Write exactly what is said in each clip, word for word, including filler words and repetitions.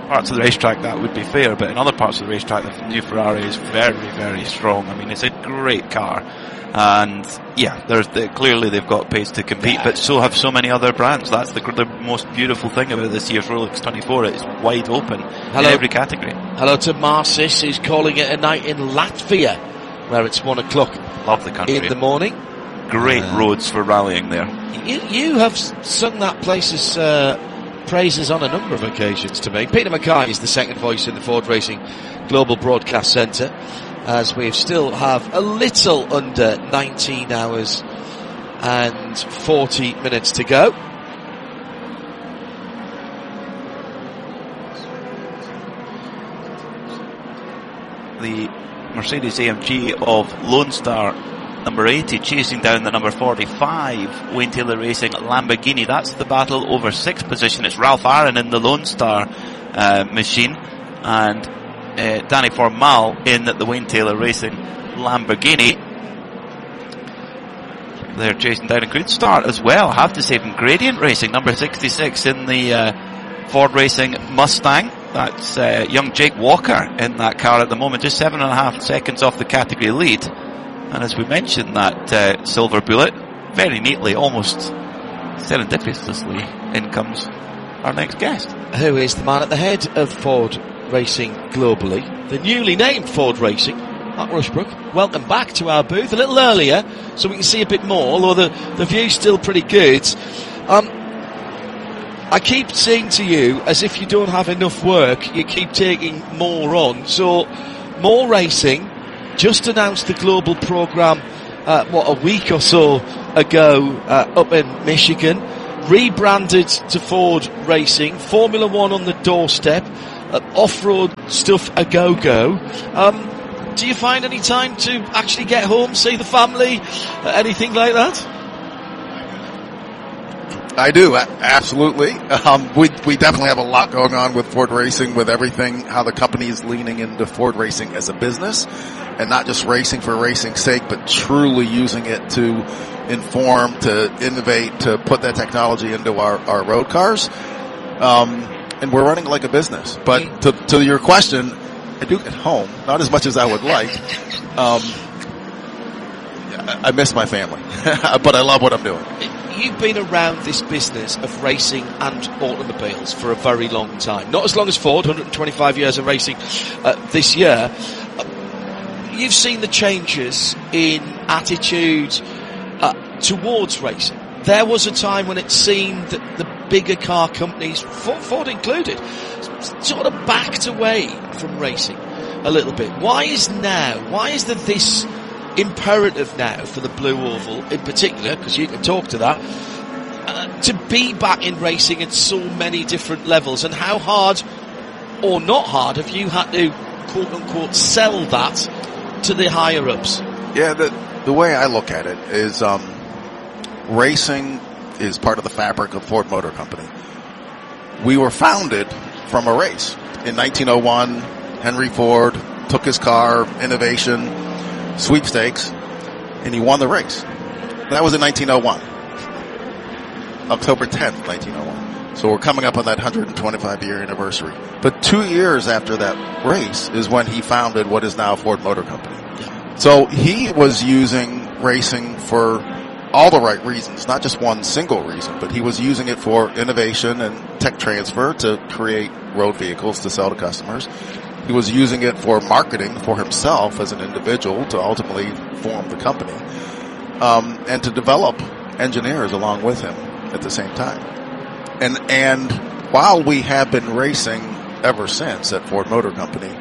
parts of the racetrack that would be fair, but in other parts of the racetrack the new Ferrari is very, very strong. I mean, it's a great car, and yeah, there's the, clearly they've got pace to compete, yeah. But so have so many other brands. That's the, the most beautiful thing about this year's Rolex twenty-four. It's wide open Hello. in every category. Hello to Marcis, who's calling it a night in Latvia, where it's one o'clock. Love the country in the morning. Great uh, roads for rallying there. You, you have sung that place's uh, praises on a number of occasions to me. Peter Mackay is the second voice in the Ford Racing Global Broadcast Centre, as we still have a little under nineteen hours and forty minutes to go. The Mercedes A M G of Lone Star number eighty chasing down the number forty-five Wayne Taylor Racing Lamborghini. That's the battle over sixth position. It's Ralph Aaron in the Lone Star uh, machine, and uh, Danny Formal in the Wayne Taylor Racing Lamborghini. They're chasing down a good start as well, I have to say, from Gradient Racing, number sixty-six in the uh, Ford Racing Mustang. That's uh, young Jake Walker in that car at the moment, just seven and a half seconds off the category lead. And as we mentioned, that uh, Silver Bullet, very neatly, almost serendipitously, in comes our next guest. Who is the man at the head of Ford Racing globally, the newly named Ford Racing, Mark Rushbrook. Welcome back to our booth a little earlier, so we can see a bit more, although the, the view's still pretty good. Um, I keep saying to you, as if you don't have enough work, you keep taking more on. So, more racing. Just announced the global program, uh, what, a week or so ago, uh, up in Michigan. Rebranded to Ford Racing. Formula One on the doorstep. Uh, off-road stuff a go-go. Um, do you find any time to actually get home, see the family, uh, anything like that? I do, absolutely. Um, we we definitely have a lot going on with Ford Racing, with everything, how the company is leaning into Ford Racing as a business, and not just racing for racing's sake, but truly using it to inform, to innovate, to put that technology into our, our road cars. Um, and we're running like a business. But to, to your question, I do get home, not as much as I would like. Um, I miss my family, but I love what I'm doing. You've been around this business of racing and automobiles for a very long time. Not as long as Ford, one hundred twenty-five years of racing uh, this year. Uh, you've seen the changes in attitude uh, towards racing. There was a time when it seemed that the bigger car companies, Ford included, sort of backed away from racing a little bit. Why is now, why is there this imperative now for the Blue Oval in particular, because you can talk to that, uh, to be back in racing at so many different levels, and how hard or not hard have you had to quote unquote sell that to the higher ups? Yeah, the the way I look at it is um, racing is part of the fabric of Ford Motor Company. We were founded from a race. In nineteen oh one, Henry Ford took his car, innovation, sweepstakes, and he won the race. That was in nineteen oh one. October tenth, nineteen oh one. So we're coming up on that one hundred twenty-five year anniversary. But two years after that race is when he founded what is now Ford Motor Company. So he was using racing for all the right reasons, not just one single reason, but he was using it for innovation and tech transfer to create road vehicles to sell to customers. He was using it for marketing for himself as an individual to ultimately form the company, um, and to develop engineers along with him at the same time. And and while we have been racing ever since at Ford Motor Company,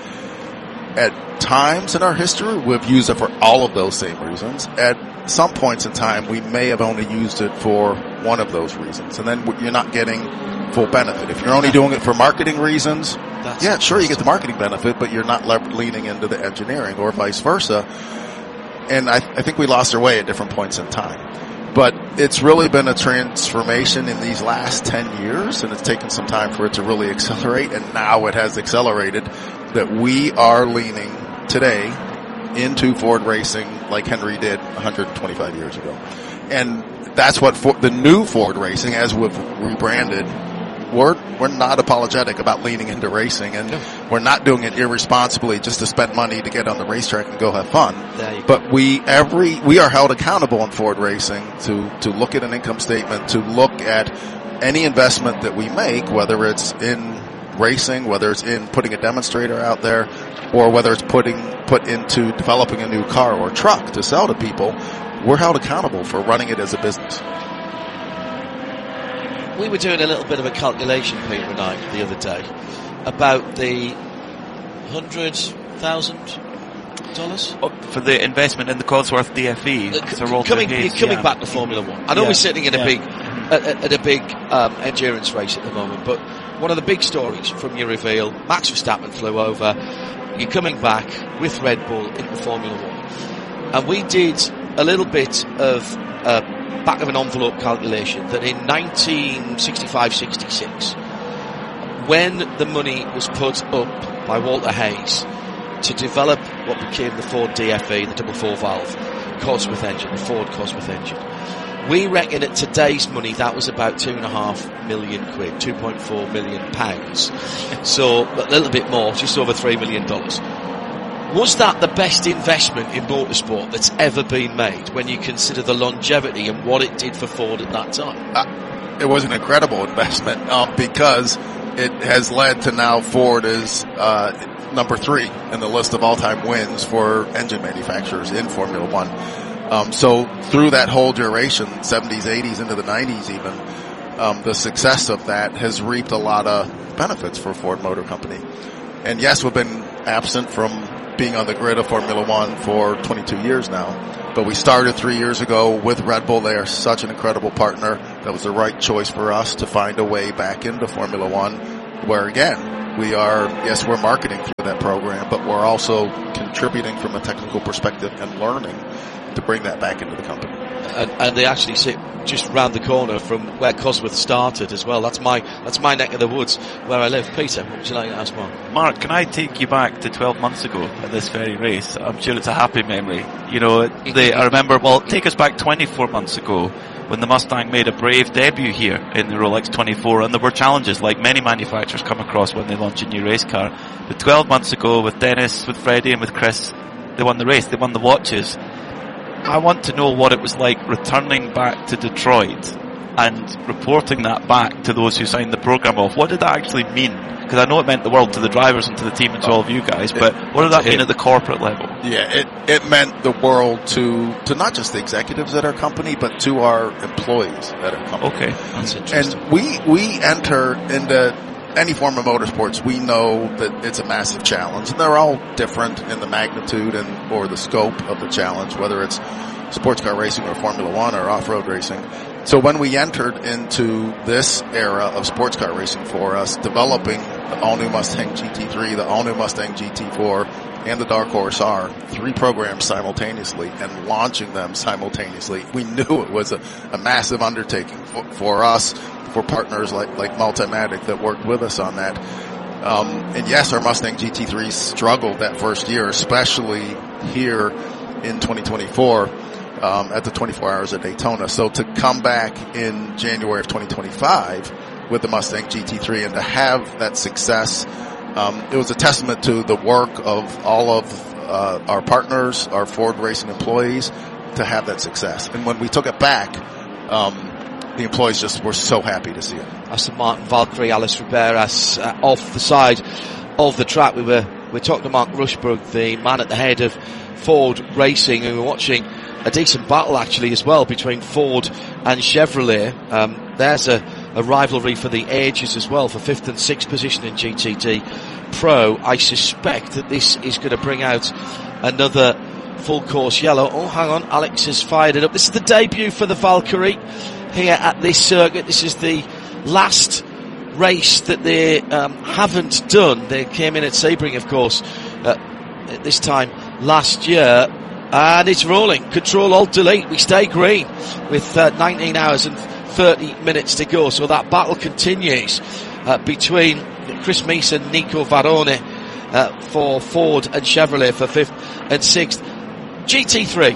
at times in our history we've used it for all of those same reasons. At some points in time we may have only used it for one of those reasons, and then you're not getting full benefit. If you're only doing it for marketing reasons, That's yeah, sure, you get the marketing benefit, but you're not le- leaning into the engineering, or vice versa. And I, I think we lost our way at different points in time. But it's really been a transformation in these last ten years, and it's taken some time for it to really accelerate, and now it has accelerated that we are leaning today into Ford Racing like Henry did one hundred twenty-five years ago. And that's what for, the new Ford Racing, as we've rebranded, we're we're not apologetic about leaning into racing, and No. we're not doing it irresponsibly just to spend money to get on the racetrack and go have fun. There you go. But we every we are held accountable in Ford Racing to to look at an income statement, to look at any investment that we make, whether it's in racing, whether it's in putting a demonstrator out there, or whether it's putting put into developing a new car or truck to sell to people. We're held accountable for running it as a business. We were doing a little bit of a calculation, Peter and I, the other day, about the hundred thousand dollars For the investment in the Cosworth D F E. Sir Walter coming, Hayes, coming yeah. back to Formula One. I know Yeah. we're sitting in a Yeah. big, at, at a big um, endurance race at the moment, but one of the big stories from your reveal, Max Verstappen flew over. You're coming back with Red Bull into Formula One, and we did a little bit of uh, back of an envelope calculation that in nineteen sixty-five sixty-six, when the money was put up by Walter Hayes to develop what became the Ford D F E, the double four valve Cosworth engine, the Ford Cosworth engine, we reckon at today's money that was about two and a half million quid, two point four million pounds. So a little bit more, just over three million dollars. Was that the best investment in motorsport that's ever been made when you consider the longevity and what it did for Ford at that time? Uh, it was an incredible investment uh, because it has led to now Ford is uh, number three in the list of all-time wins for engine manufacturers in Formula One. Um, so through that whole duration, seventies, eighties, into the nineties even, um, the success of that has reaped a lot of benefits for Ford Motor Company. And yes, we've been absent from being on the grid of Formula One for twenty-two years now. But we started three years ago with Red Bull. They are such an incredible partner. That was the right choice for us to find a way back into Formula One, where again, we are, yes, we're marketing through that program, but we're also contributing from a technical perspective and learning to bring that back into the company. And, and they actually sit just round the corner from where Cosworth started as well. That's my that's my neck of the woods where I live. Peter, what would you like to ask Mark? Mark, can I take you back to twelve months ago at this very race? I'm sure it's a happy memory. You know, they, I remember, well, take us back twenty-four months ago when the Mustang made a brave debut here in the Rolex twenty-four, and there were challenges like many manufacturers come across when they launch a new race car. But twelve months ago with Dennis, with Freddie and with Chris, they won the race, they won the watches. I want to know what it was like returning back to Detroit and reporting that back to those who signed the program off. What did that actually mean? Because I know it meant the world to the drivers and to the team and to all of you guys, but what did that mean at the corporate level? Yeah, it, it meant the world to, to not just the executives at our company, but to our employees at our company. Okay, that's interesting. And we, we enter into any form of motorsports. We know that it's a massive challenge, and they're all different in the magnitude and, or the scope of the challenge, whether it's sports car racing or Formula One or off-road racing. So when we entered into this era of sports car racing for us, developing the all-new Mustang G T three, the all-new Mustang G T four, and the Dark Horse R, three programs simultaneously, and launching them simultaneously, we knew it was a, a massive undertaking for, for us, for partners like, like Multimatic that worked with us on that. Um, and yes, our Mustang G T three struggled that first year, especially here in twenty twenty-four. Um, at the twenty-four hours at Daytona. So to come back in January of twenty twenty-five with the Mustang G T three and to have that success, um, it was a testament to the work of all of uh, our partners, our Ford Racing employees, to have that success. And when we took it back, um, the employees just were so happy to see it. Aston Martin Valkyrie, Alice Riberas uh, off the side of the track. We were we talked to Mark Rushbrook, the man at the head of Ford Racing, and we were watching a decent battle actually as well between Ford and Chevrolet. Um, there's a, a rivalry for the ages as well for fifth and sixth position in G T D Pro. I suspect that this is going to bring out another full course yellow. Oh, hang on, Alex has fired it up. This is the debut for the Valkyrie here at this circuit. This is the last race that they um, haven't done. They came in at Sebring, of course, uh, at this time last year. And it's rolling. Control Alt Delete. We stay green with uh, nineteen hours and thirty minutes to go. So that battle continues uh, between Chris Meese and Nico Varone uh, for Ford and Chevrolet for fifth and sixth. G T three,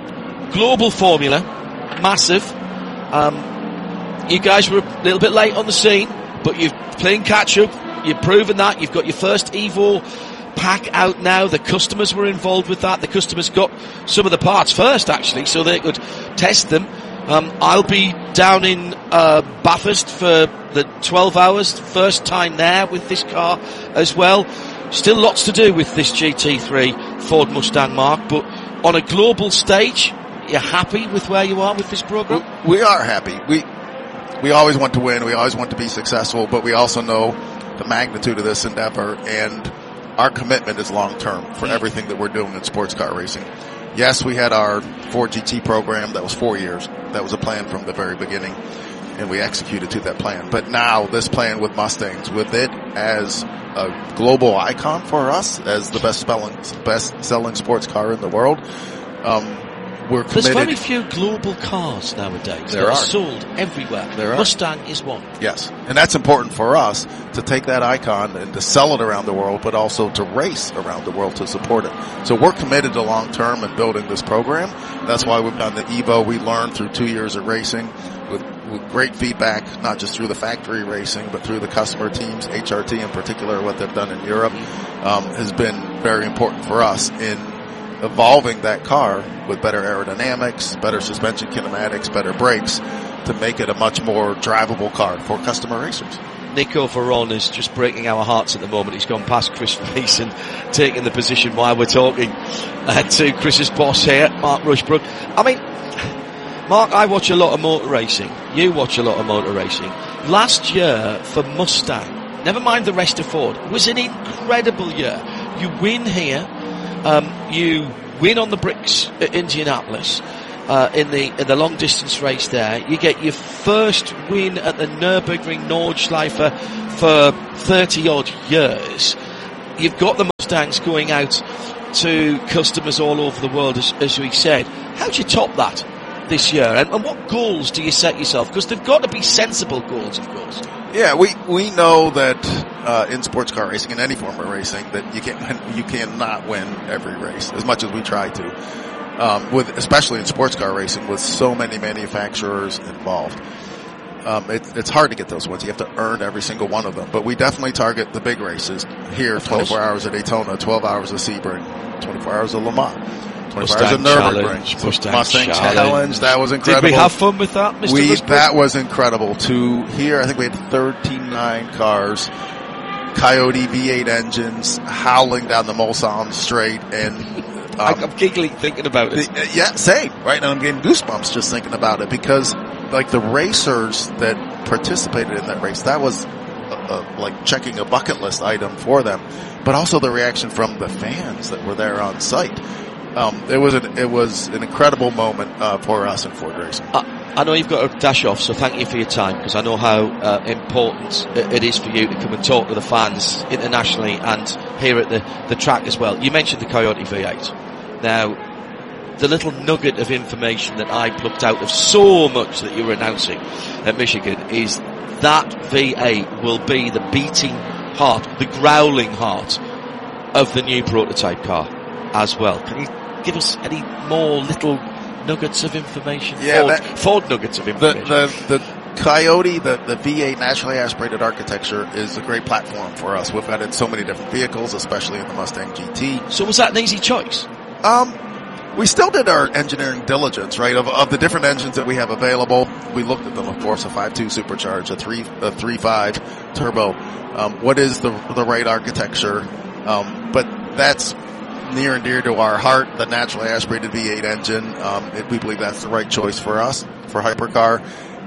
global formula, massive. Um, you guys were a little bit late on the scene but you're playing catch up. You've proven that. You've got your first Evo pack out now. The customers were involved with that. The customers got some of the parts first, actually, so they could test them. Um, I'll be down in uh, Bathurst for the twelve hours, first time there with this car as well. Still lots to do with this G T three Ford Mustang, Mark, but on a global stage, you're happy with where you are with this program? We are happy. We we always want to win. We always want to be successful, but we also know the magnitude of this endeavor, and our commitment is long term for everything that we're doing in sports car racing. Yes, we had our Ford G T program that was four years. That was a plan from the very beginning, and we executed to that plan. But now this plan with Mustangs, with it as a global icon for us, as the best selling, best selling sports car in the world, um, we're committed. There's very few global cars nowadays. There that are. are sold everywhere. There are. Mustang is one. Yes, and that's important for us to take that icon and to sell it around the world, but also to race around the world to support it. So we're committed to long term and building this program. That's why we've done the Evo. We learned through two years of racing with, with great feedback, not just through the factory racing, but through the customer teams. H R T in particular, what they've done in Europe, um, has been very important for us in evolving that car with better aerodynamics, better suspension kinematics, better brakes to make it a much more drivable car for customer racers. Nico Veron is just breaking our hearts at the moment. He's gone past Chris Mason, taking the position while we're talking uh, to Chris's boss here, Mark Rushbrook. I mean, Mark, I watch a lot of motor racing. You watch a lot of motor racing. Last year for Mustang, never mind the rest of Ford, was an incredible year. You win here. Um, you win on the bricks at Indianapolis, uh, in the, in the long distance race there. You get your first win at the Nürburgring Nordschleife for thirty odd years. You've got the Mustangs going out to customers all over the world, as, as we said. How do you top that this year? And, and what goals do you set yourself? Because they've got to be sensible goals, of course. Yeah, we, we know that, uh, in sports car racing, in any form of racing, that you can, you cannot win every race, as much as we try to. Um, with, especially in sports car racing, with so many manufacturers involved. Um, it, it's hard to get those wins. You have to earn every single one of them. But we definitely target the big races here, twenty-four hours at Daytona, twelve hours at Sebring, twenty-four hours at Le Mans. twenty-four hours at Nürburgring. Mustang, Mustang Challenge. Challenge. That was incredible. Did we have fun with that, Mister We, Rushbrook? that was incredible. To here, I think we had thirty-nine cars, Coyote V eight engines, howling down the Mulsanne straight, and um, I'm giggling thinking about it. the, yeah, same, right? And I'm getting goosebumps just thinking about it, because like the racers that participated in that race, that was uh, uh, like checking a bucket list item for them, but also the reaction from the fans that were there on site. Um, it was an, it was an incredible moment uh, for us in Ford Racing. I, I know you've got to dash off, so thank you for your time, because I know how uh, important it, it is for you to come and talk to the fans internationally and here at the, the track as well. You mentioned the Coyote V eight. Now, the little nugget of information that I plucked out of so much that you were announcing at Michigan is that V eight will be the beating heart, the growling heart of the new prototype car as well. Can you give us any more little nuggets of information? Yeah, Ford, that, Ford nuggets of the, information. the, the Coyote, the, the V eight naturally aspirated architecture is a great platform for us. We've got it in so many different vehicles, especially in the Mustang G T. So was that an easy choice? Um, we still did our engineering diligence, right? Of, of the different engines that we have available, we looked at them, of course, a five two supercharged, a three, a three five turbo. Um, what is the, the right architecture? Um, but that's near and dear to our heart, the naturally aspirated V eight engine. Um, it, we believe that's the right choice for us, for hypercar.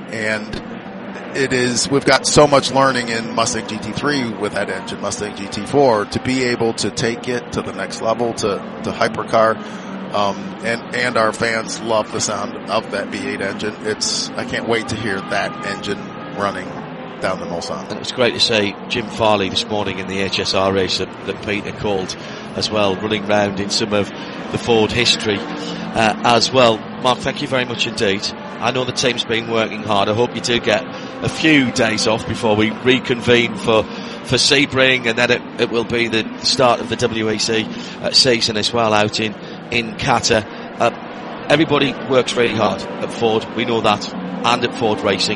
And it is, we've got so much learning in Mustang G T three with that engine, Mustang G T four, to be able to take it to the next level, to, to hypercar. Um, and, and our fans love the sound of that V eight engine. It's, I can't wait to hear that engine running down the Mulsanne. And it was great to see Jim Farley this morning in the H S R race that, that Peter called as well, running round in some of the Ford history uh, as well. Mark, thank you very much indeed. I know the team's been working hard. I hope you do get a few days off before we reconvene for for Sebring, and then it, it will be the start of the W E C uh, season as well out in in Qatar. Uh, everybody works really hard at Ford, we know that, and at Ford Racing.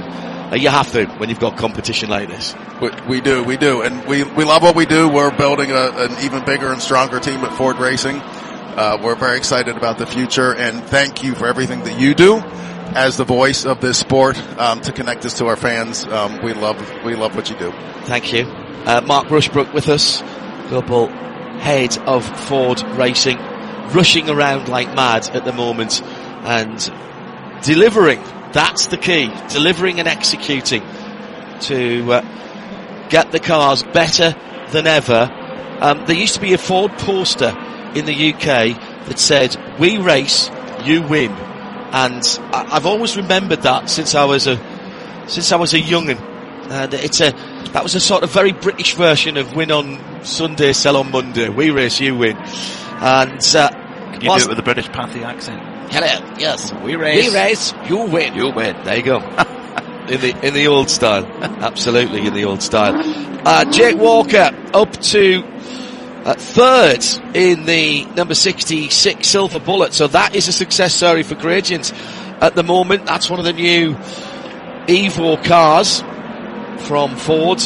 Uh, you have to when you've got competition like this. We, we do, we do, and we we love what we do. We're building a, an even bigger and stronger team at Ford Racing. Uh, we're very excited about the future, and thank you for everything that you do as the voice of this sport um, to connect us to our fans. Um, we love we love what you do. Thank you, uh, Mark Rushbrook with us, global head of Ford Racing, rushing around like mad at the moment and delivering. That's the key, delivering and executing to uh, get the cars better than ever. Um, there used to be a Ford poster in the U K that said, "We race, you win," and I, I've always remembered that since I was a since I was a young'un. And it's a that was a sort of very British version of "Win on Sunday, sell on Monday." We race, you win. And uh, can you do it with a British Pathy accent? Hello, yes, we race. We race, you win. You win. There you go. in the in the old style, absolutely in the old style. Uh, Jake Walker up to uh, third in the number sixty-six Silver Bullet, so that is a success story for Gradient at the moment. That's one of the new Evo cars from Ford.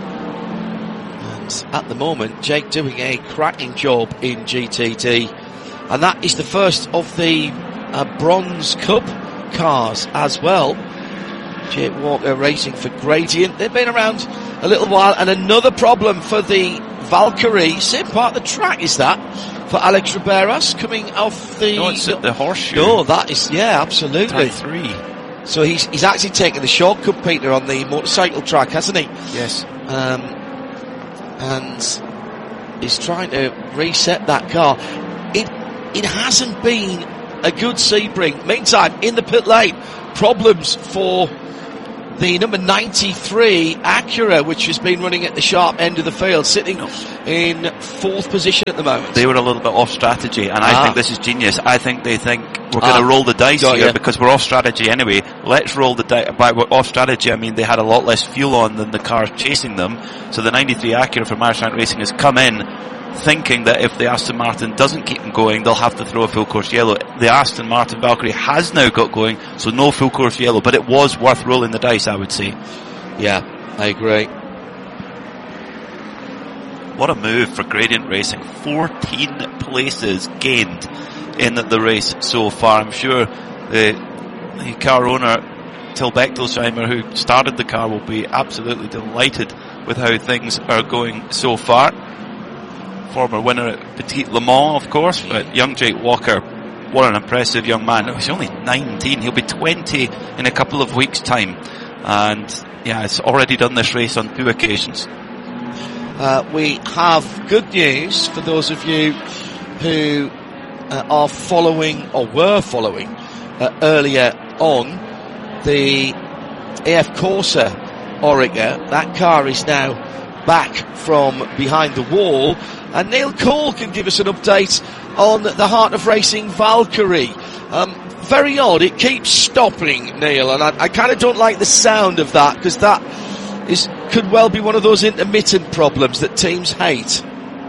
And at the moment, Jake doing a cracking job in G T D, and that is the first of the uh, Bronze Cup cars as well. Jake Walker racing for Gradient. They've been around a little while, and another problem for the Valkyrie. Same part of the track is that for Alex Riberas coming off the. No, it's at the Horseshoe. No, that is yeah, absolutely. Turn three. So he's he's actually taken the shortcut, Peter, on the motorcycle track, hasn't he? Yes. Um, and he's trying to reset that car. It it hasn't been a good Sebring. Meantime, in the pit lane, problems for the number ninety-three Acura, which has been running at the sharp end of the field, sitting in fourth position at the moment. They were a little bit off strategy, and I ah. think this is genius. I think they think we're ah. going to roll the dice Got here you. because we're off strategy anyway. Let's roll the dice. By off strategy, I mean they had a lot less fuel on than the cars chasing them. So the ninety-three Acura from Marchand Racing has come in thinking that if the Aston Martin doesn't keep them going, they'll have to throw a full course yellow. The Aston Martin Valkyrie has now got going, so no full course yellow, but it was worth rolling the dice, I would say. Yeah, I agree. What a move for Gradient Racing. fourteen places gained in the race so far. I'm sure the, the car owner, Till Bechtelsheimer, who started the car, will be absolutely delighted with how things are going so far. Former winner at Petit Le Mans, of course, but young Jake Walker, what an impressive young man. He's only nineteen, he'll be twenty in a couple of weeks' time, and yeah, he's already done this race on two occasions. Uh, we have good news for those of you who uh, are following, or were following, uh, earlier on, the A F Corsa Oreca. That car is now back from behind the wall, and Neil Cole can give us an update on the Heart of Racing Valkyrie. Um, very odd, it keeps stopping, Neil, and I, I kind of don't like the sound of that, because that is could well be one of those intermittent problems that teams hate.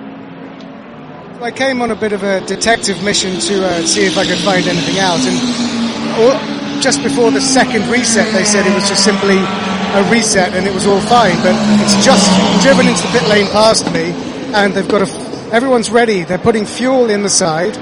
I came on a bit of a detective mission to uh, see if I could find anything out, and all, just before the second reset they said it was just simply a reset and it was all fine, but it's just driven into the pit lane past me, and they've got a f- everyone's ready. They're putting fuel in the side.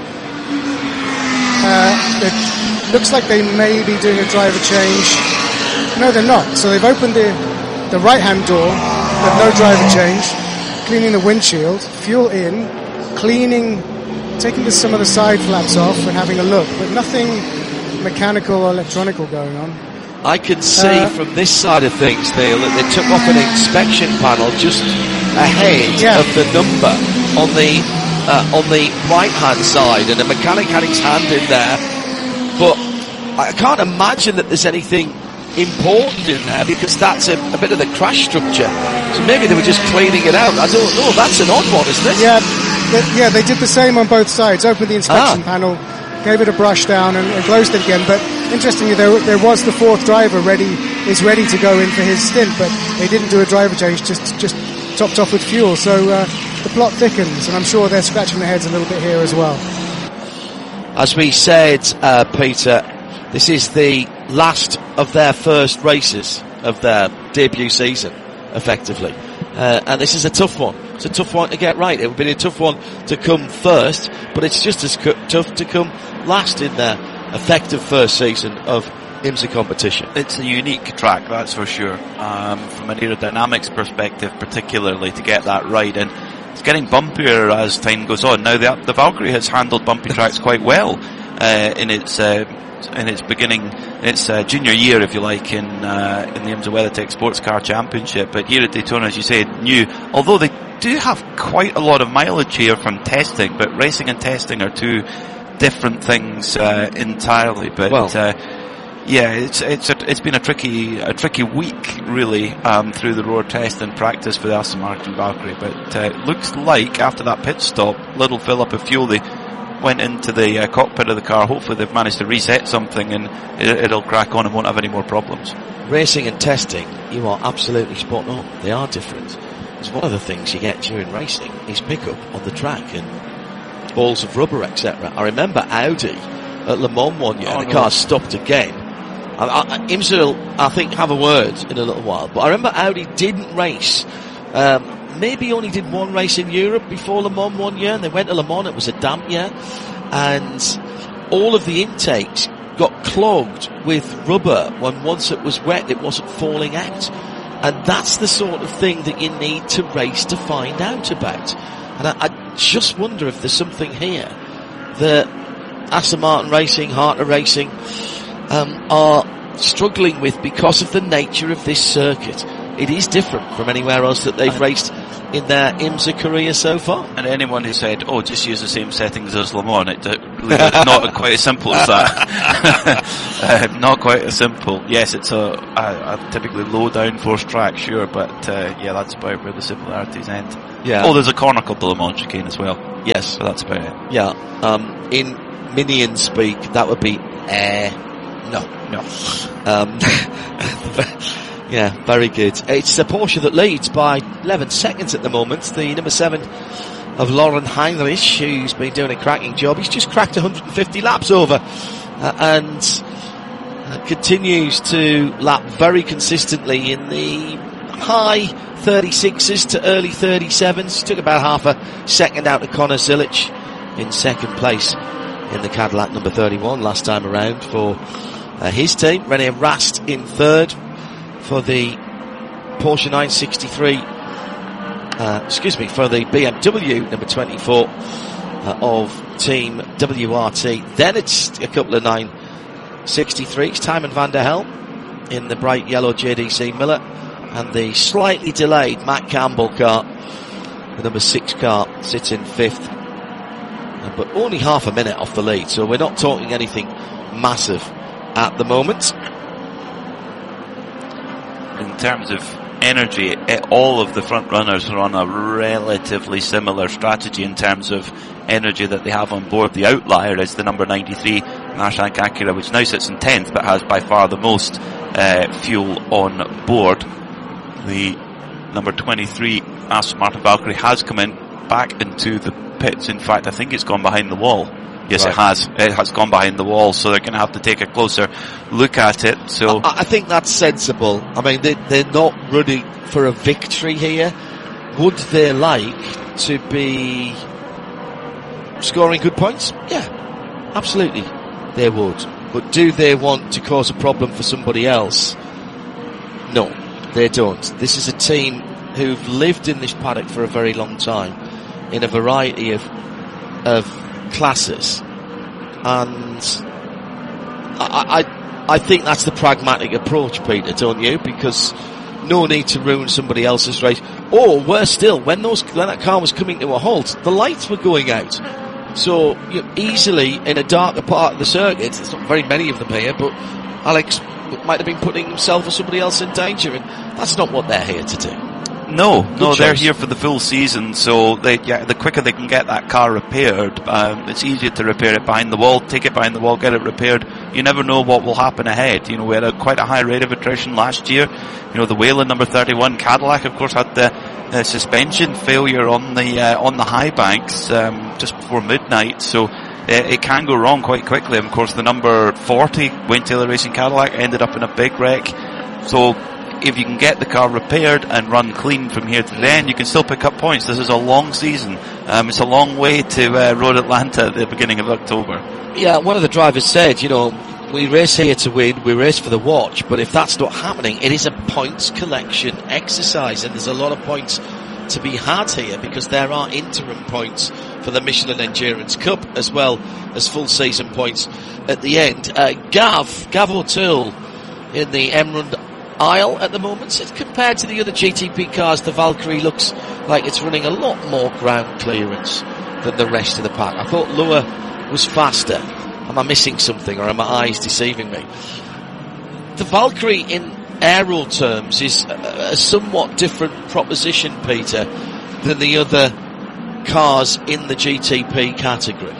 Uh, it looks like they may be doing a driver change. No, they're not. So they've opened the the right hand door, but no driver change. Cleaning the windshield, fuel in, cleaning, taking the, some of the side flaps off and having a look, but nothing mechanical or electronical going on. I can see uh, from this side of things, Neil, that they took off an inspection panel just ahead yeah. of the number on the uh, on the right hand side, and the mechanic had his hand in there, but I can't imagine that there's anything important in there, because that's a, a bit of the crash structure. So maybe they were just cleaning it out. I don't know. That's an odd one, isn't it? Yeah, they, yeah. They did the same on both sides. Opened the inspection ah. panel, gave it a brush down, and, and closed it again. But interestingly, there there was the fourth driver ready, is ready to go in for his stint, but they didn't do a driver change. Just just topped off with fuel. So uh, the plot thickens, and I'm sure they're scratching their heads a little bit here as well. As we said, uh, Peter, this is the last of their first races. of their debut season, effectively. Uh, and this is a tough one. It's a tough one to get right. It would be a tough one to come first, but it's just as co- tough to come last in their effective first season of IMSA competition. It's a unique track, that's for sure. Um, from an aerodynamics perspective, particularly to get that right, and it's getting bumpier as time goes on. Now the, the Valkyrie has handled bumpy tracks quite well uh, in its uh, in its beginning, its uh, junior year, if you like, in uh, in the IMSA WeatherTech Sports Car Championship. But here at Daytona, as you said, new. Although they do have quite a lot of mileage here from testing, but racing and testing are two different things uh, entirely. But well, uh, yeah, it's it's a, it's been a tricky a tricky week really um, through the road test and practice for the Aston Martin Valkyrie. But uh, it looks like after that pit stop, little fill up of fuel, they went into the uh, cockpit of the car. Hopefully they've managed to reset something and it, it'll crack on and won't have any more problems. Racing and testing, you are absolutely spot on. They are different. It's one of the things you get during racing is pickup on the track and balls of rubber, et cetera. I remember Audi at Le Mans one year, oh, the no. car stopped again. I, I, IMSA will, I think, have a word in a little while, but I remember Audi didn't race. Um, maybe only did one race in Europe before Le Mans one year, and they went to Le Mans, it was a damp year, and all of the intakes got clogged with rubber when once it was wet it wasn't falling out. And that's the sort of thing that you need to race to find out about. And I, I just wonder if there's something here that Aston Martin Racing, Harter Racing um, are struggling with because of the nature of this circuit. It is different from anywhere else that they've raced in their IMSA career so far. And anyone who said, oh, just use the same settings as Le Mans, it, really, it's not quite as simple as that. uh, not quite as simple. Yes, it's a, a, a typically low downforce track, sure, but uh, yeah, that's about where the similarities end. Yeah. Oh, there's a corner called the Le Mans chicane as well. Yes. But that's about it. Yeah. Um, in Minion speak, that would be air. Uh, no. No. Um, Yeah, very good. It's a Porsche that leads by eleven seconds at the moment. The number seven of Lauren Heinrich, who's been doing a cracking job. He's just cracked one hundred fifty laps over uh, and uh, continues to lap very consistently in the high thirty-sixes to early thirty-sevens. Took about half a second out of Connor Zilic in second place in the Cadillac number thirty-one last time around for uh, his team. René Rast in third for the Porsche nine sixty-three, uh, excuse me, for the B M W number twenty-four uh, of Team W R T. Then it's a couple of nine sixty-threes, Timon van der Helm in the bright yellow J D C Miller, and the slightly delayed Matt Campbell car, the number six car, sits in fifth, uh, but only half a minute off the lead, so we're not talking anything massive at the moment. In terms of energy, it, all of the front runners are on a relatively similar strategy in terms of energy that they have on board. The outlier is the number ninety-three Marshak Acura, which now sits in tenth but has by far the most uh, fuel on board. The number twenty-three Aston Martin Valkyrie has come in back into the pits. In fact, I think it's gone behind the wall. Yes, right. it has. It has gone behind the wall, so they're going to have to take a closer look at it. So I, I think that's sensible. I mean, they, they're not running for a victory here. Would they like to be scoring good points? Yeah, absolutely, they would. But do they want to cause a problem for somebody else? No, they don't. This is a team who've lived in this paddock for a very long time, in a variety of of classes, and I, I I think that's the pragmatic approach, Peter, don't you? Because no need to ruin somebody else's race. Or worse still, when those when that car was coming to a halt, the lights were going out, so you know, easily in a darker part of the circuit. There's not very many of them here, but Alex might have been putting himself or somebody else in danger, and that's not what they're here to do. No, Good no, choice. They're here for the full season, so they, yeah, the quicker they can get that car repaired, um, it's easier to repair it behind the wall, take it behind the wall, get it repaired. You never know what will happen ahead. You know, we had a, quite a high rate of attrition last year. You know, the Wayland number thirty-one Cadillac, of course, had the uh, suspension failure on the uh, on the high banks um, just before midnight, so uh, it can go wrong quite quickly. And of course, the number forty Wayne Taylor Racing Cadillac ended up in a big wreck. So if you can get the car repaired and run clean from here to the end, you can still pick up points. This is a long season. Um, it's a long way to uh, Road Atlanta at the beginning of October. Yeah, one of the drivers said, you know, we race here to win, we race for the watch, but if that's not happening, it is a points collection exercise, and there's a lot of points to be had here because there are interim points for the Michelin Endurance Cup as well as full season points at the end. Uh, Gav, Gav O'Toole in the Emerald Isle at the moment. So compared to the other G T P cars, the Valkyrie looks like it's running a lot more ground clearance than the rest of the pack. I thought Lua was faster. Am I missing something, or are my eyes deceiving me? The Valkyrie in aero terms is a, a somewhat different proposition, Peter, than the other cars in the G T P category.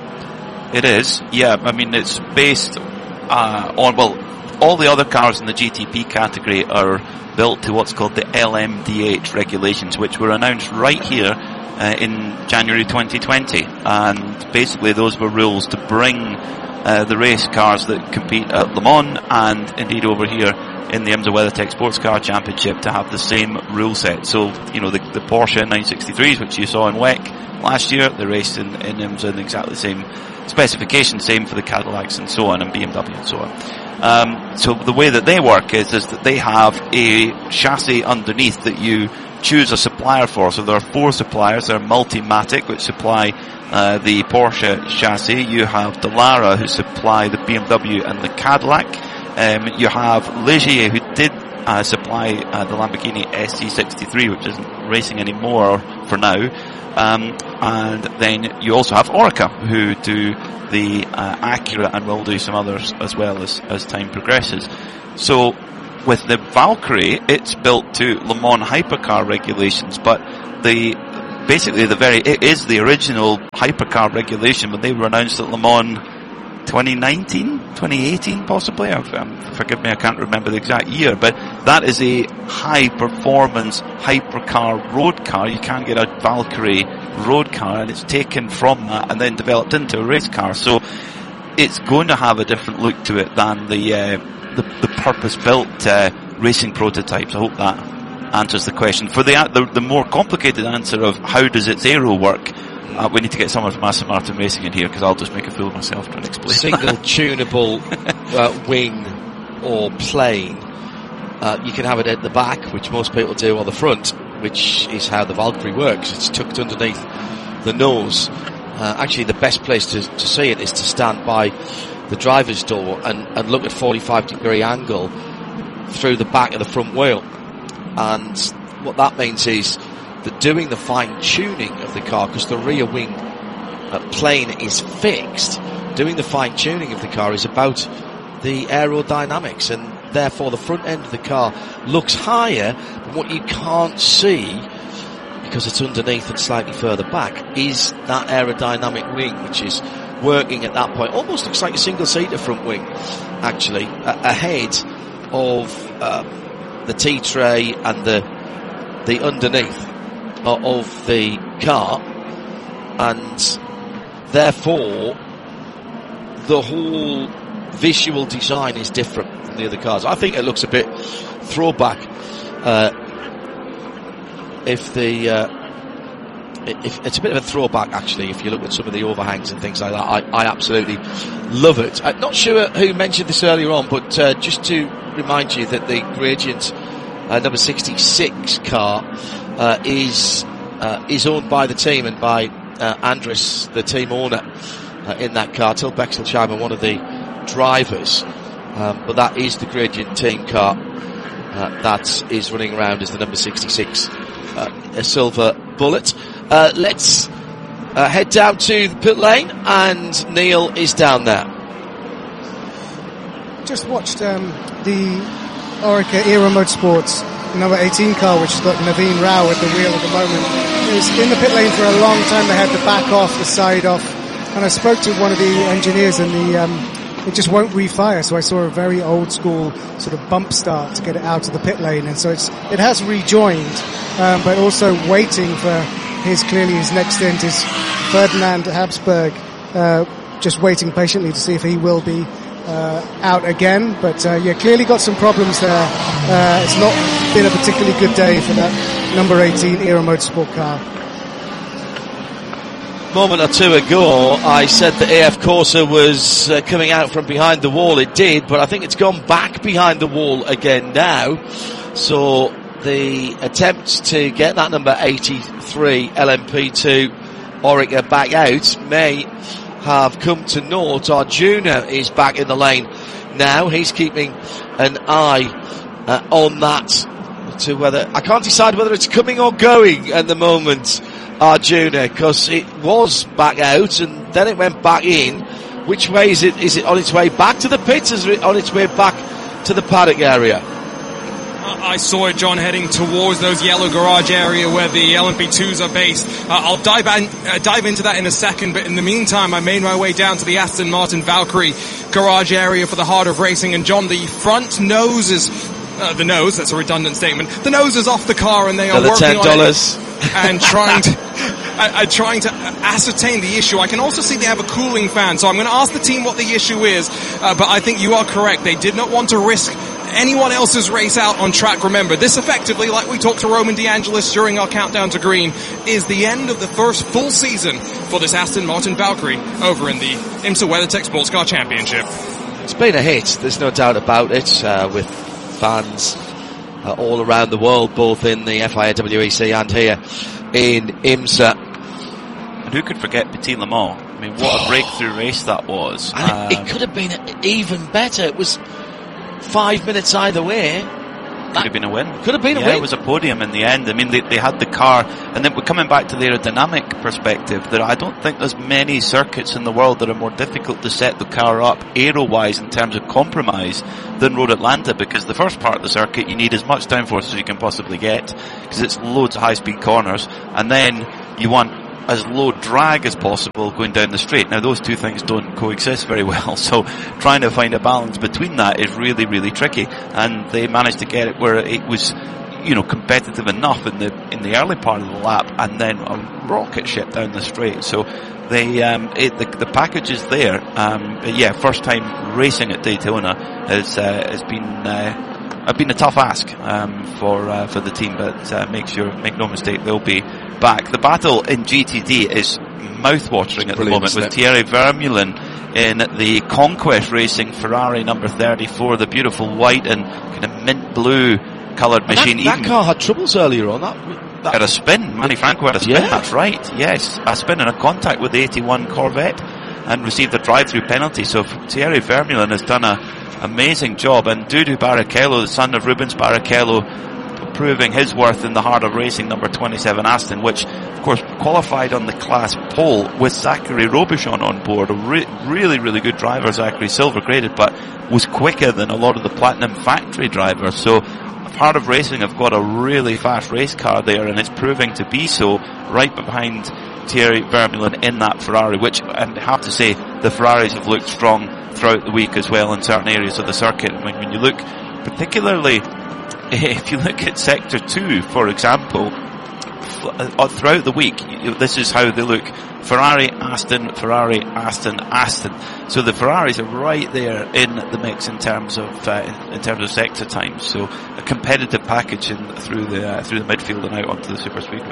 It is, yeah. I mean, it's based uh, on, well, all the other cars in the G T P category are built to what's called the L M D H regulations, which were announced right here uh, in January twenty twenty. And basically those were rules to bring uh, the race cars that compete at Le Mans and indeed over here in the IMSA WeatherTech Sports Car Championship to have the same rule set. So, you know, the, the Porsche nine sixty-threes, which you saw in W E C last year, they raced in, in IMSA in exactly the same specification, same for the Cadillacs and so on, and B M W and so on. Um, so the way that they work is, is that they have a chassis underneath that you choose a supplier for. So there are four suppliers. There are Multimatic, which supply uh, the Porsche chassis. You have Dallara, who supply the B M W and the Cadillac. Um, you have Ligier, who did uh, supply uh, the Lamborghini S C sixty-three, which isn't racing anymore for now. Um, and then you also have Orica, who do the uh, Acura and will do some others as well as, as time progresses. So with the Valkyrie, it's built to Le Mans hypercar regulations, but the basically the very it is the original hypercar regulation when they were announced at Le Mans twenty nineteen, twenty eighteen possibly. Um, forgive me, I can't remember the exact year, but that is a high performance hypercar road car. You can't get a Valkyrie road car, and it's taken from that and then developed into a race car. So it's going to have a different look to it than the uh, the, the purpose-built uh, racing prototypes. I hope that answers the question. For the, the the more complicated answer of how does its aero work, Uh, we need to get someone from Aston Martin Racing in here, because I'll just make a fool of myself trying to explain. Single tunable uh, wing or plane. Uh, you can have it at the back, which most people do, or the front, which is how the Valkyrie works. It's tucked underneath the nose. Uh, actually, the best place to, to see it is to stand by the driver's door and, and look at forty-five degree angle through the back of the front wheel. And what that means is that doing the fine-tuning of the car, because the rear wing uh, plane is fixed, doing the fine-tuning of the car is about the aerodynamics, and therefore the front end of the car looks higher, but what you can't see, because it's underneath and slightly further back, is that aerodynamic wing, which is working at that point. Almost looks like a single-seater front wing, actually, uh, ahead of uh, the T-tray and the the underneath of the car, and therefore the whole visual design is different from the other cars. I think it looks a bit throwback. Uh, if the uh, if it's a bit of a throwback, actually, if you look at some of the overhangs and things like that, I, I absolutely love it. I'm not sure who mentioned this earlier on, but uh, just to remind you that the Gradient uh, number sixty-six car Uh, is uh, is owned by the team and by uh, Andres, the team owner uh, in that car. Till Bexelsheimer, one of the drivers, um, but that is the Gradient team car uh, that is running around as the number sixty-six, uh, a silver bullet. Uh, let's uh, head down to the pit lane, and Neil is down there. Just watched um, the Orica Aero Motorsports number eighteen car, which has got Naveen Rao at the wheel at the moment. It's in the pit lane for a long time. They had the back off, the side off, and I spoke to one of the engineers, and the um, it just won't refire. So I saw a very old school sort of bump start to get it out of the pit lane, and so it's it has rejoined, um, but also waiting for his clearly his next stint is Ferdinand Habsburg, uh, just waiting patiently to see if he will be uh, out again. But uh, yeah, clearly got some problems there. Uh, it's not been a particularly good day for that number eighteen Era Motorsport car. Moment or two ago, I said that A F Corsa was uh, coming out from behind the wall. It did, but I think it's gone back behind the wall again now. So the attempt to get that number eighty-three L M P two Oreca back out may have come to naught. Arjuna is back in the lane now. He's keeping an eye uh, on that to whether, I can't decide whether it's coming or going at the moment, Arjuna, because it was back out and then it went back in. Which way is it? Is it on its way back to the pits? Is it on its way back to the paddock area? I saw it, John, heading towards those yellow garage area where the L M P twos are based. Uh, I'll dive, in, uh, dive into that in a second, but in the meantime, I made my way down to the Aston Martin Valkyrie garage area for the Heart of Racing. And John, the front nose is, uh, the nose, that's a redundant statement, the nose is off the car and they are Another working ten dollars. on it and trying to, uh, uh, trying to ascertain the issue. I can also see they have a cooling fan, so I'm going to ask the team what the issue is, uh, but I think you are correct. They did not want to risk anyone else's race out on track. Remember, this effectively, like we talked to Roman DeAngelis during our countdown to green, is the end of the first full season for this Aston Martin Valkyrie over in the IMSA WeatherTech Sports Car Championship. It's been a hit, there's no doubt about it, uh, with fans uh, all around the world, both in the F I A W E C and here in IMSA. And who could forget Petit Le Mans? I mean, what a breakthrough race that was. And Um, it could have been even better. It was five minutes either way. Could have been a win. Could have been a yeah, win. it was a podium in the end. I mean, they, they had the car, and then we're coming back to the aerodynamic perspective. There, I don't think there's many circuits in the world that are more difficult to set the car up aero-wise in terms of compromise than Road Atlanta, because the first part of the circuit you need as much downforce as you can possibly get, because it's loads of high-speed corners, and then you want as low drag as possible going down the straight. Now those two things don't coexist very well, so trying to find a balance between that is really, really tricky, and they managed to get it where it was, you know, competitive enough in the in the early part of the lap, and then a rocket ship down the straight. So they um it, the, the package is there. Um yeah, first time racing at Daytona has uh, has been uh, have been a tough ask um for uh, for the team, but uh, make sure make no mistake, they'll be back. The battle in G T D is mouth-watering at the moment, with Thierry Vermeulen in the Conquest Racing Ferrari number thirty-four, the beautiful white and kind of mint blue coloured machine. That, that Even car had troubles earlier on. That, that had a spin. Manny Franco had a spin. Yeah. That's right. Yes, a spin and a contact with the eighty-one Corvette, and received a drive-through penalty. So Thierry Vermeulen has done a amazing job, and Dudu Barrichello, the son of Rubens Barrichello, proving his worth in the Heart of Racing number twenty-seven Aston, which of course qualified on the class pole with Zachary Robichon on board. A re- really, really good driver, Zachary, silver graded, but was quicker than a lot of the Platinum Factory drivers. So Heart of Racing have got a really fast race car there, and it's proving to be so, right behind Thierry Vermeulen in that Ferrari, which I have to say the Ferraris have looked strong throughout the week as well in certain areas of the circuit. I mean, when you look particularly, if you look at Sector two, for example, throughout the week, this is how they look. Ferrari, Aston, Ferrari, Aston, Aston. So the Ferraris are right there in the mix in terms of uh, in terms of sector times. So a competitive package in, through the uh, through the midfield and out onto the super speedway.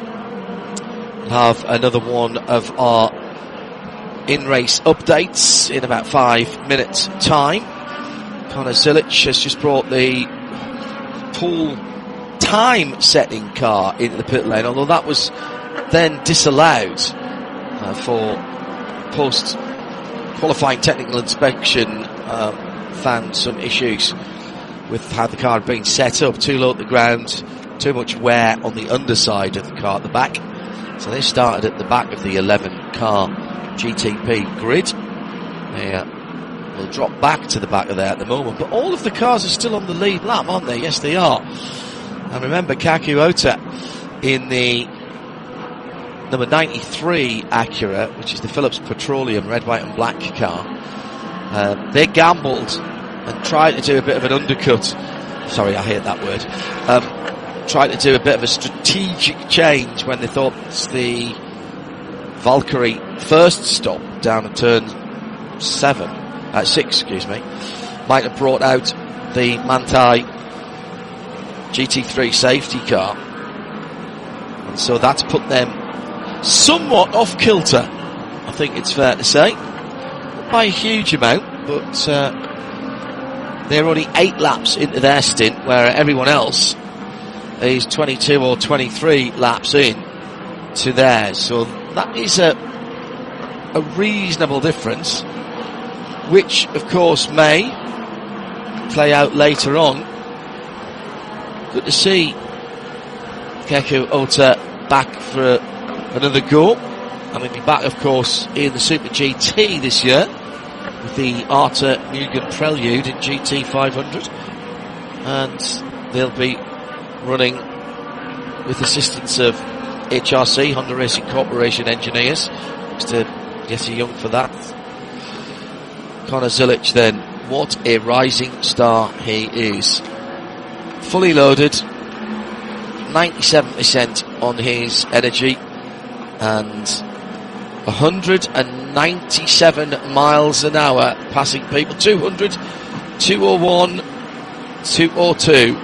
We'll have another one of our in-race updates in about five minutes' time. Connor Zilic has just brought the pool time setting car into the pit lane, although that was then disallowed uh, for post qualifying technical inspection. Um, found some issues with how the car had been set up, too low at the ground, too much wear on the underside of the car at the back, so they started at the back of the eleven car G T P grid. They uh, will drop back to the back of there at the moment, but all of the cars are still on the lead lap, aren't they? Yes, they are. And remember, Kaku Ota in the number ninety-three Acura, which is the Phillips Petroleum red, white and black car, uh, they gambled and tried to do a bit of an undercut. Sorry, I hate that word. Um, tried to do a bit of a strategic change when they thought the Valkyrie first stop down at turn seven uh, six, excuse me, might have brought out the Manthey G T three safety car. And so that's put them somewhat off kilter, I think it's fair to say. Not by a huge amount, but uh, they're only eight laps into their stint, where everyone else is twenty-two or twenty-three laps in to theirs. So that is a a reasonable difference, which of course may play out later on. Good to see Keke Ota back for another go, and he'll be back of course in the Super G T this year with the Arta Mugen Prelude in G T five hundred, and they'll be running with assistance of H R C, Honda Racing Corporation engineers. Mister Jesse Young for that. Connor Zilic then, what a rising star he is. Fully loaded, ninety-seven percent on his energy, and one hundred ninety-seven miles an hour passing people. two hundred, two oh one, two oh two,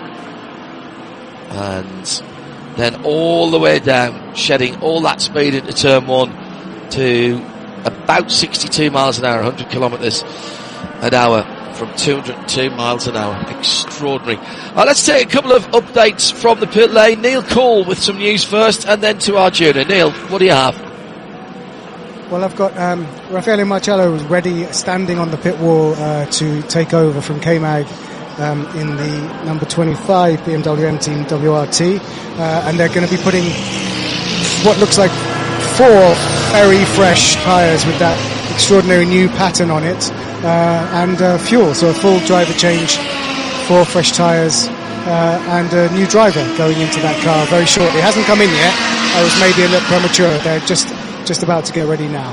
and then all the way down, shedding all that speed into turn one to about sixty-two miles an hour, one hundred kilometres an hour from two hundred two miles an hour. Extraordinary. Uh, let's take a couple of updates from the pit lane. Neil Cole with some news first, and then to Arjuna. Neil, what do you have? Well, I've got um, Raffaele Marcello ready, standing on the pit wall uh, to take over from K-Mag um, in the number twenty-five B M W M Team W R T, uh, and they're going to be putting what looks like four very fresh tyres with that extraordinary new pattern on it, uh, and uh, fuel, so a full driver change, four fresh tyres, uh, and a new driver going into that car very shortly. It hasn't come in yet. I was maybe a little premature. They're just just about to get ready now.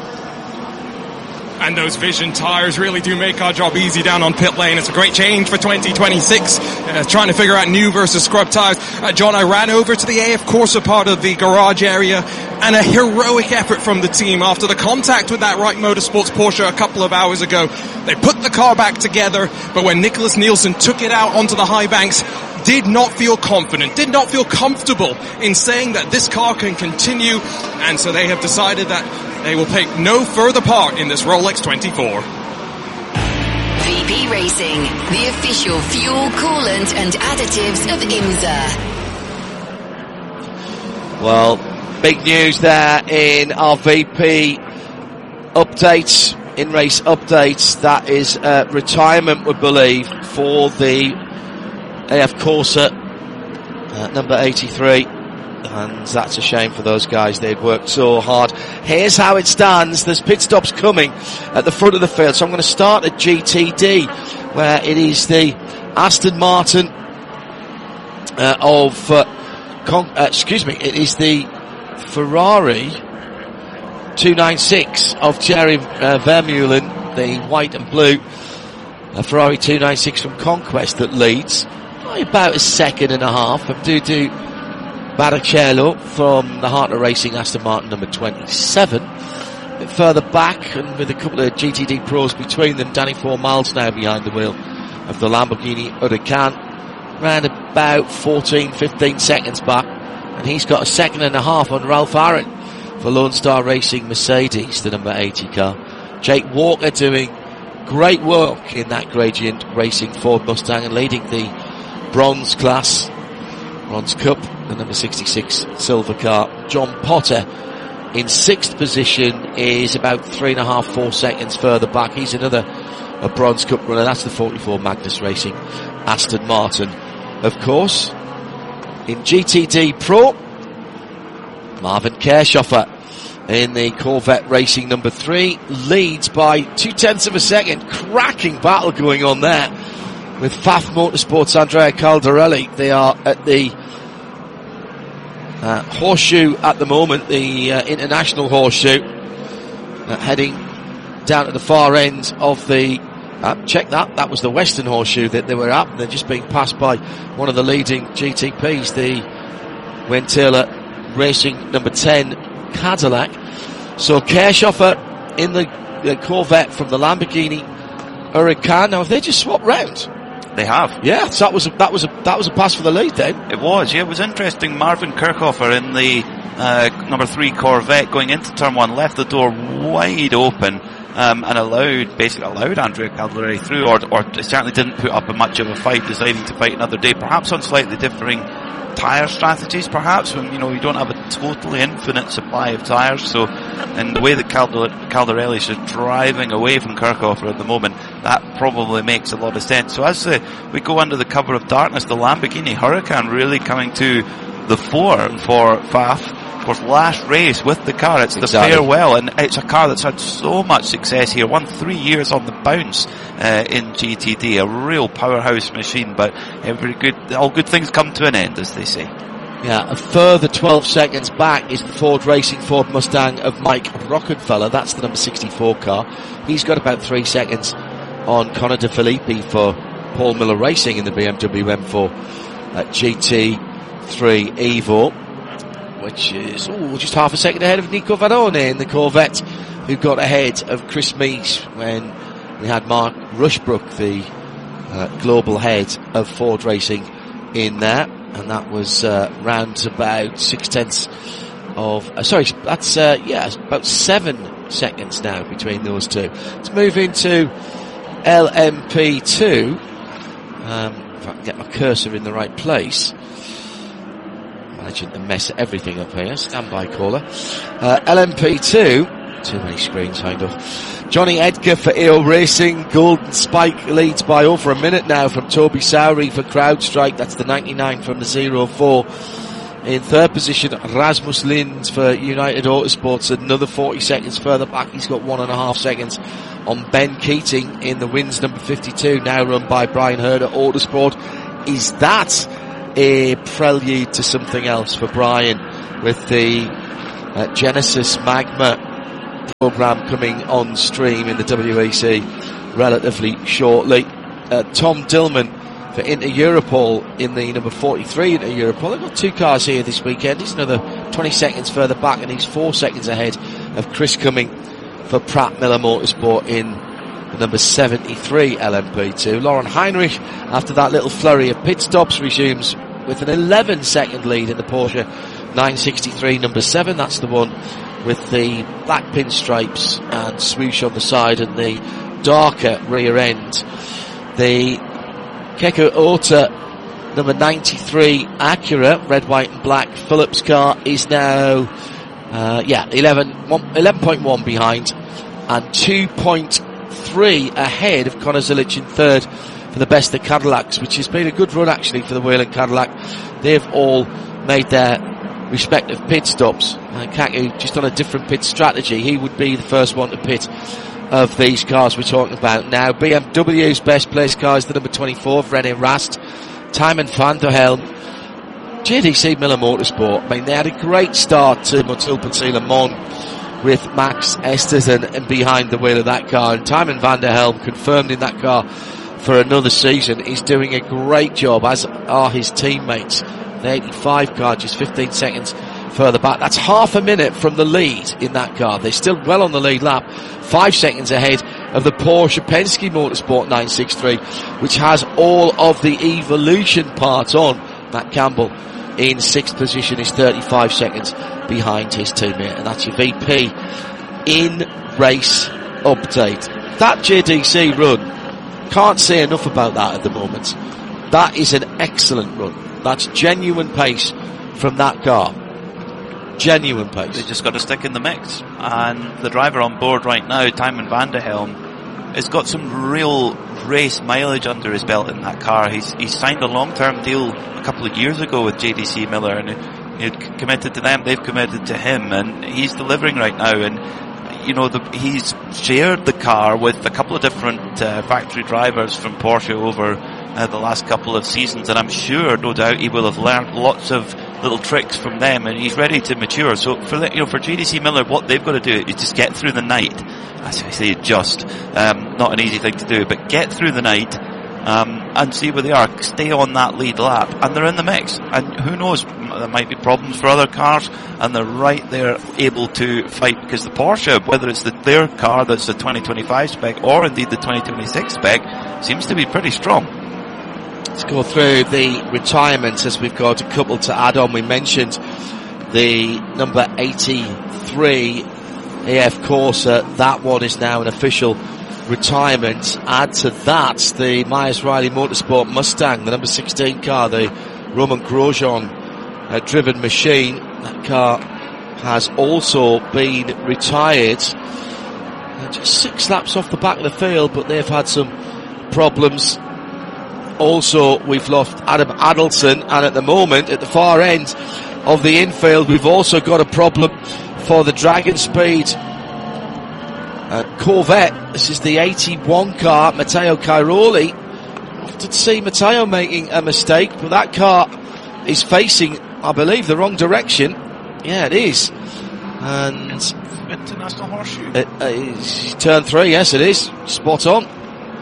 And those Vision tyres really do make our job easy down on pit lane. It's a great change for twenty twenty-six. Uh, trying to figure out new versus scrub tyres. Uh, John, I ran over to the A F Corsa part of the garage area, and a heroic effort from the team after the contact with that Wright Motorsports Porsche a couple of hours ago. They put the car back together, but when Nicholas Nielsen took it out onto the high banks, did not feel confident, did not feel comfortable in saying that this car can continue, and so they have decided that they will take no further part in this Rolex twenty-four. V P Racing, the official fuel, coolant and additives of IMSA. Well, big news there in our V P updates, in race updates. That is uh, retirement, we believe, for the A F Corsa uh, number eighty-three, and that's a shame for those guys. They'd worked so hard. Here's how it stands. There's pit stops coming at the front of the field, so I'm going to start at G T D, where it is the Aston Martin uh, of uh, Con- uh, excuse me, it is the Ferrari two ninety-six of Thierry uh, Vermeulen, the white and blue uh, Ferrari two ninety-six from Conquest that leads by about a second and a half from Dudu Barrichello from the Hartner Racing Aston Martin number twenty-seven. A bit further back, and with a couple of G T D pros between them, Danny Four Miles now behind the wheel of the Lamborghini Huracan, round about fourteen, fifteen seconds back, and he's got a second and a half on Ralph Aaron for Lone Star Racing Mercedes, the number eighty car. Jake Walker doing great work in that Gradient Racing Ford Mustang and leading the bronze class, bronze cup, the number sixty-six silver car. John Potter in sixth position is about three and a half, four seconds further back. He's another a bronze cup runner. That's the forty-four Magnus Racing Aston Martin. Of course, in G T D Pro, Marvin Kerschoffer in the Corvette Racing number three leads by two tenths of a second. Cracking battle going on there with F A F Motorsports Andrea Caldarelli. They are at the uh, Horseshoe at the moment, the uh, International Horseshoe, uh, heading down at the far end of the uh, check that, that was the Western Horseshoe that they were at. They're just being passed by one of the leading G T Ps, the Wayne Taylor Racing number ten Cadillac. So Kerschoffer in the uh, Corvette from the Lamborghini Huracan. Now, have they just swapped round? They have. Yeah, so that was a, that was a, that was a pass for the lead then. It was, yeah, it was interesting. Marvin Kirchhofer in the uh, number three Corvette going into turn one left the door wide open um, and allowed, basically allowed Andrea Caldarelli through, or, or certainly didn't put up a much of a fight, deciding to fight another day, perhaps on slightly differing tyre strategies, perhaps, when, you know, you don't have a totally infinite supply of tyres. So, in the way that Calder- Caldarelli is just driving away from Kirchhofer at the moment, that probably makes a lot of sense. So as uh, we go under the cover of darkness, the Lamborghini Huracan really coming to the fore for Faf. Of course, last race with the car, it's exactly. the farewell, and it's a car that's had so much success here, won three years on the bounce uh, in G T D, a real powerhouse machine, but every good, all good things come to an end, as they say. Yeah, a further twelve seconds back is the Ford Racing Ford Mustang of Mike Rockenfeller. That's the number sixty-four car. He's got about three seconds on Connor De Filippi for Paul Miller Racing in the B M W M four at G T three Evo, which is ooh, just half a second ahead of Nico Varone in the Corvette, who got ahead of Chris Mees when we had Mark Rushbrook, the uh, global head of Ford Racing, in there. And that was uh, round about six tenths of, uh, sorry, that's, uh, yeah, about seven seconds now between those two. Let's move into L M P two. Um, if I can get my cursor in the right place. Managing to mess everything up here. Standby caller. Uh, L M P two. Too many screens, kind of. Johnny Edgar for E O Racing. Golden Spike leads by over a minute now from Toby Sowry for CrowdStrike. That's the ninety-nine from the zero four. In third position, Rasmus Lind for United Autosports. Another forty seconds further back. He's got one and a half seconds on Ben Keating in the wins number fifty-two, now run by Brian Herder Autosport. Is that a prelude to something else for Brian with the uh, Genesis Magma program coming on stream in the W E C relatively shortly? Uh, Tom Dillman for Inter Europol in the number forty-three Inter Europol. They've got two cars here this weekend. He's another twenty seconds further back, and he's four seconds ahead of Chris Cumming for Pratt Miller Motorsport in the number seventy-three L M P two. Lauren Heinrich, after that little flurry of pit stops, resumes with an eleven second lead in the Porsche nine sixty-three number seven. That's the one with the black pinstripes and swoosh on the side and the darker rear end. The Keke Ota number ninety-three Acura, red, white and black Phillips car, is now uh, yeah eleven point one behind and two point three ahead of Conor Zilic in third for the best of Cadillacs, which has been a good run actually for the Whelen Cadillac. They've all made their respective pit stops. Uh, Kaku just on a different pit strategy. He would be the first one to pit of these cars we're talking about now. B M W's best placed car is the number twenty-four, René Rast. Tymon van der Helm, J D C Miller Motorsport. I mean, they had a great start to Motul Le Mans with Max Esterson and behind the wheel of that car. And Tymon van der Helm, confirmed in that car for another season, is doing a great job, as are his teammates. The eighty-five car just fifteen seconds further back. That's half a minute from the lead in that car. They're still well on the lead lap, five seconds ahead of the Porsche Penske Motorsport nine sixty-three, which has all of the Evolution parts on. Matt Campbell in sixth position is thirty-five seconds behind his teammate, and that's your V P in race update. That J D C run, can't say enough about that at the moment. That is an excellent run. That's genuine pace from that car. Genuine pace. They just got to stick in the mix. And the driver on board right now, Tymon van der Helm, has got some real race mileage under his belt in that car. He's he's signed a long-term deal a couple of years ago with J D C Miller, and he'd committed to them, they've committed to him, and he's delivering right now. And you know, the, he's shared the car with a couple of different uh, factory drivers from Porsche over uh, the last couple of seasons, and I'm sure, no doubt, he will have learned lots of little tricks from them, and he's ready to mature. So for the, you know, for J D C Miller, what they've got to do is just get through the night. As I say, just um, not an easy thing to do, but get through the night, um, and see where they are. Stay on that lead lap, and they're in the mix. And who knows, there might be problems for other cars, and they're right there able to fight, because the Porsche, whether it's the, their car that's the twenty twenty-five spec or indeed the twenty twenty-six spec, seems to be pretty strong. Let's go through the retirements as we've got a couple to add on. We mentioned the number eighty-three A F Corsa. That one is now an official retirement. Add to that the Myers Riley Motorsport Mustang, the number sixteen car, the Roman Grosjean uh, driven machine. That car has also been retired. Uh, just six laps off the back of the field, but they've had some problems. Also, we've lost Adam Adelson, and at the moment, at the far end of the infield, we've also got a problem for the Dragon Speed uh, Corvette. This is the eighty-one car, Matteo Cairoli. Often see Matteo making a mistake, but that car is facing, I believe, the wrong direction. Yeah, it is. And International Horseshoe. It, uh, it's turn three, yes, it is. Spot on.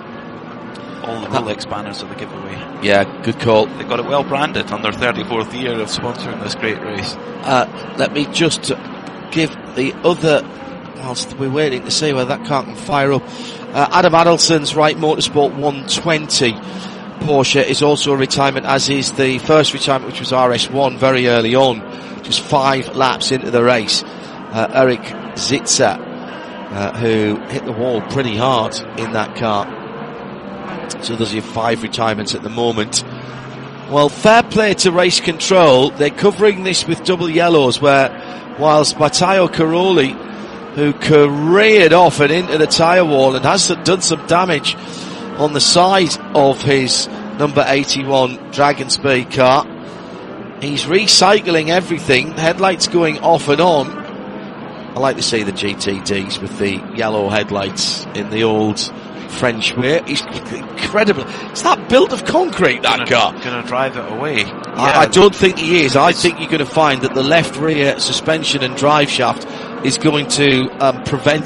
All the Rolex banners are the giveaway. Yeah, good call. They got it well branded on their thirty-fourth year of sponsoring this great race. Uh, let me just give the other, whilst we're waiting to see whether that car can fire up. Uh, Adam Adelson's Wright Motorsport one twenty Porsche is also a retirement, as is the first retirement, which was R S one very early on, just five laps into the race. Uh, Eric Zitzer, uh, who hit the wall pretty hard in that car. So there's your five retirements at the moment. Well, fair play to Race Control. They're covering this with double yellows, where whilst Matteo Cairoli, who careered off and into the tyre wall and has done some damage on the side of his number eighty-one Dragon Speed car, he's recycling everything, headlights going off and on. I like to see the G T Ds with the yellow headlights in the old French way. He's incredible. It's that built of concrete, that gonna, car. Gonna drive it away. I, Yeah. I don't think he is. I think you're going to find that the left rear suspension and drive shaft is going to um, prevent